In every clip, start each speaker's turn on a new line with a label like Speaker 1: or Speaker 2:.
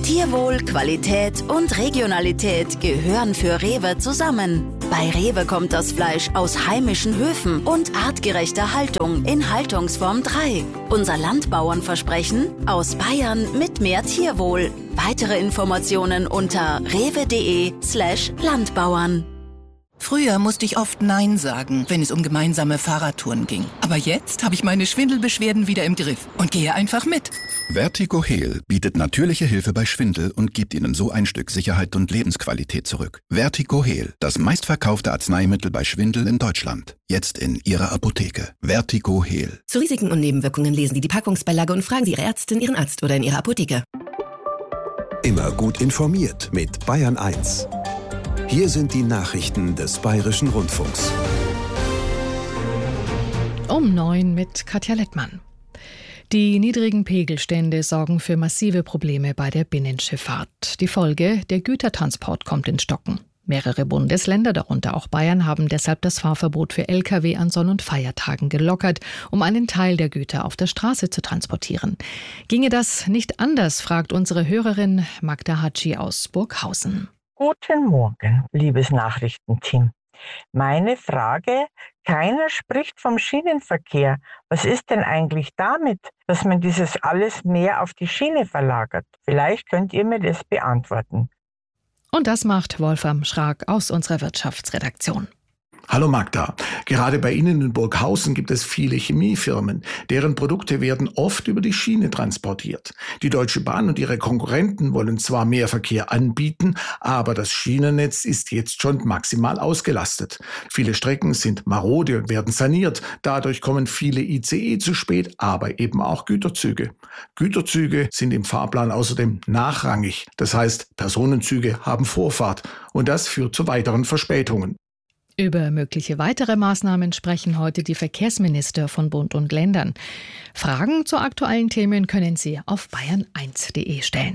Speaker 1: Tierwohl, Qualität und Regionalität gehören für Rewe zusammen. Bei Rewe kommt das Fleisch aus heimischen Höfen und artgerechter Haltung in Haltungsform 3. Unser Landbauernversprechen: aus Bayern mit mehr Tierwohl. Weitere Informationen unter rewe.de/Landbauern.
Speaker 2: Früher musste ich oft Nein sagen, wenn es um gemeinsame Fahrradtouren ging. Aber jetzt habe ich meine Schwindelbeschwerden wieder im Griff und gehe einfach mit.
Speaker 3: Vertigo Heal bietet natürliche Hilfe bei Schwindel und gibt Ihnen so ein Stück Sicherheit und Lebensqualität zurück. Vertigo Heal, das meistverkaufte Arzneimittel bei Schwindel in Deutschland. Jetzt in Ihrer Apotheke. Vertigo Heal.
Speaker 4: Zu Risiken und Nebenwirkungen lesen Sie die Packungsbeilage und fragen Sie Ihre Ärztin, Ihren Arzt oder in Ihrer Apotheke.
Speaker 5: Immer gut informiert mit Bayern 1. Hier sind die Nachrichten des Bayerischen Rundfunks.
Speaker 6: Um 9 mit Katja Lettmann. Die niedrigen Pegelstände sorgen für massive Probleme bei der Binnenschifffahrt. Die Folge: der Gütertransport kommt ins Stocken. Mehrere Bundesländer, darunter auch Bayern, haben deshalb das Fahrverbot für Lkw an Sonn- und Feiertagen gelockert, um einen Teil der Güter auf der Straße zu transportieren. Ginge das nicht anders, fragt unsere Hörerin Magda Hatschi aus Burghausen.
Speaker 7: Guten Morgen, liebes Nachrichtenteam. Meine Frage: keiner spricht vom Schienenverkehr. Was ist denn eigentlich damit, dass man dieses alles mehr auf die Schiene verlagert? Vielleicht könnt ihr mir das beantworten.
Speaker 6: Und das macht Wolfram Schrag aus unserer Wirtschaftsredaktion.
Speaker 8: Hallo Magda, gerade bei Ihnen in Burghausen gibt es viele Chemiefirmen. Deren Produkte werden oft über die Schiene transportiert. Die Deutsche Bahn und ihre Konkurrenten wollen zwar mehr Verkehr anbieten, aber das Schienennetz ist jetzt schon maximal ausgelastet. Viele Strecken sind marode und werden saniert. Dadurch kommen viele ICE zu spät, aber eben auch Güterzüge. Güterzüge sind im Fahrplan außerdem nachrangig. Das heißt, Personenzüge haben Vorfahrt und das führt zu weiteren Verspätungen.
Speaker 6: Über mögliche weitere Maßnahmen sprechen heute die Verkehrsminister von Bund und Ländern. Fragen zu aktuellen Themen können Sie auf bayern1.de stellen.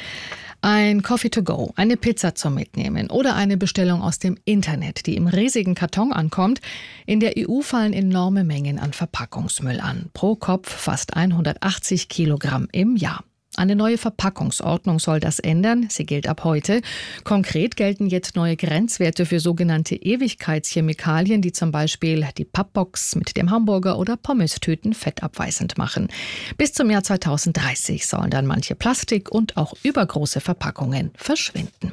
Speaker 6: Ein Coffee to go, eine Pizza zum Mitnehmen oder eine Bestellung aus dem Internet, die im riesigen Karton ankommt. In der EU fallen enorme Mengen an Verpackungsmüll an. Pro Kopf fast 180 Kilogramm im Jahr. Eine neue Verpackungsordnung soll das ändern. Sie gilt ab heute. Konkret gelten jetzt neue Grenzwerte für sogenannte Ewigkeitschemikalien, die zum Beispiel die Pappbox mit dem Hamburger oder Pommestüten fettabweisend machen. Bis zum Jahr 2030 sollen dann manche Plastik- und auch übergroße Verpackungen verschwinden.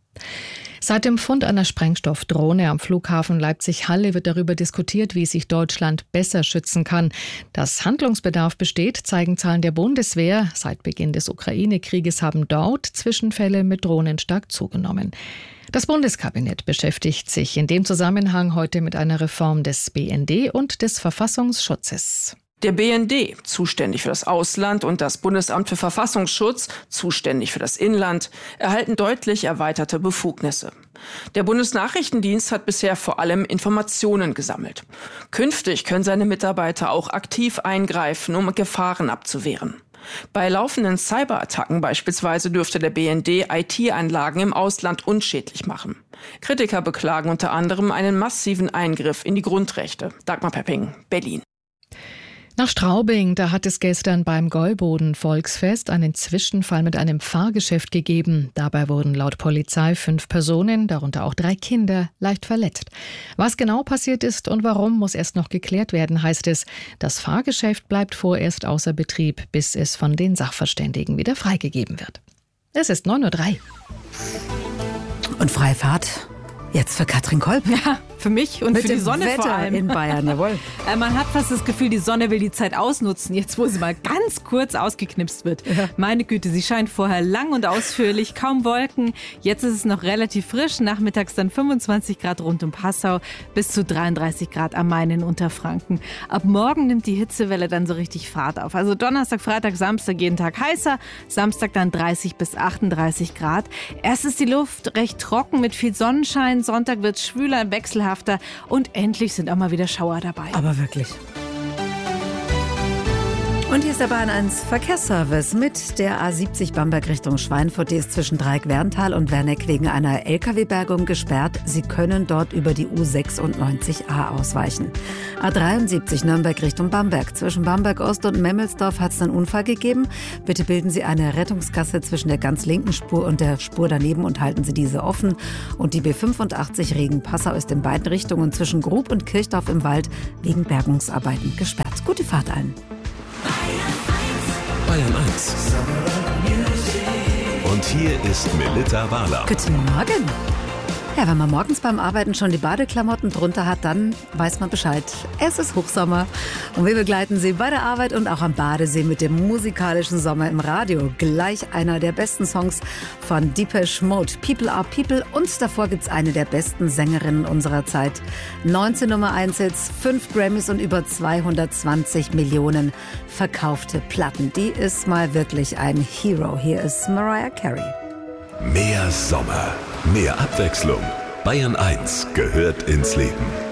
Speaker 6: Seit dem Fund einer Sprengstoffdrohne am Flughafen Leipzig-Halle wird darüber diskutiert, wie sich Deutschland besser schützen kann. Dass Handlungsbedarf besteht, zeigen Zahlen der Bundeswehr. Seit Beginn des Ukraine-Krieges haben dort Zwischenfälle mit Drohnen stark zugenommen. Das Bundeskabinett beschäftigt sich in dem Zusammenhang heute mit einer Reform des BND und des Verfassungsschutzes.
Speaker 9: Der BND, zuständig für das Ausland, und das Bundesamt für Verfassungsschutz, zuständig für das Inland, erhalten deutlich erweiterte Befugnisse. Der Bundesnachrichtendienst hat bisher vor allem Informationen gesammelt. Künftig können seine Mitarbeiter auch aktiv eingreifen, um Gefahren abzuwehren. Bei laufenden Cyberattacken beispielsweise dürfte der BND IT-Anlagen im Ausland unschädlich machen. Kritiker beklagen unter anderem einen massiven Eingriff in die Grundrechte. Dagmar Pepping, Berlin.
Speaker 6: Nach Straubing, da hat es gestern beim Gäuboden-Volksfest einen Zwischenfall mit einem Fahrgeschäft gegeben. Dabei wurden laut Polizei 5 Personen, darunter auch 3 Kinder, leicht verletzt. Was genau passiert ist und warum, muss erst noch geklärt werden, heißt es. Das Fahrgeschäft bleibt vorerst außer Betrieb, bis es von den Sachverständigen wieder freigegeben wird. Es ist 9:03 Uhr.
Speaker 10: Und freie Fahrt jetzt für Katrin Kolb.
Speaker 11: Ja, für mich und
Speaker 10: mit
Speaker 11: für die
Speaker 10: dem
Speaker 11: Sonne
Speaker 10: Wetter
Speaker 11: vor allem.
Speaker 10: in Bayern, jawohl.
Speaker 11: Man hat fast das Gefühl, die Sonne will die Zeit ausnutzen, jetzt wo sie mal ganz kurz ausgeknipst wird. Ja. Meine Güte, sie scheint vorher lang und ausführlich, kaum Wolken. Jetzt ist es noch relativ frisch, nachmittags dann 25 Grad rund um Passau, bis zu 33 Grad am Main in Unterfranken. Ab morgen nimmt die Hitzewelle dann so richtig Fahrt auf. Also Donnerstag, Freitag, Samstag jeden Tag heißer, Samstag dann 30 bis 38 Grad. Erst ist die Luft recht trocken mit viel Sonnenschein, Sonntag wird es schwüler, wechselhafter und endlich sind auch mal wieder Schauer dabei.
Speaker 10: Aber wirklich. Und hier ist der Bayern 1 Verkehrsservice mit der A70 Bamberg Richtung Schweinfurt. Die ist zwischen Dreieck-Werntal und Werneck wegen einer LKW-Bergung gesperrt. Sie können dort über die U96a ausweichen. A73 Nürnberg Richtung Bamberg. Zwischen Bamberg Ost und Memmelsdorf hat es einen Unfall gegeben. Bitte bilden Sie eine Rettungsgasse zwischen der ganz linken Spur und der Spur daneben und halten Sie diese offen. Und die B85 Regen-Passau ist in beiden Richtungen zwischen Grub und Kirchdorf im Wald wegen Bergungsarbeiten gesperrt. Gute Fahrt allen.
Speaker 5: Bayern 1. Und hier ist Melitta Wahler.
Speaker 10: Guten Morgen. Ja, wenn man morgens beim Arbeiten schon die Badeklamotten drunter hat, dann weiß man Bescheid. Es ist Hochsommer und wir begleiten Sie bei der Arbeit und auch am Badesee mit dem musikalischen Sommer im Radio. Gleich einer der besten Songs von Depeche Mode, People Are People. Und davor gibt's eine der besten Sängerinnen unserer Zeit. 19 Nummer 1 Hits, 5 Grammys und über 220 Millionen verkaufte Platten. Die ist mal wirklich ein Hero. Hier ist Mariah Carey.
Speaker 5: Mehr Sommer, mehr Abwechslung. Bayern 1 gehört ins Leben.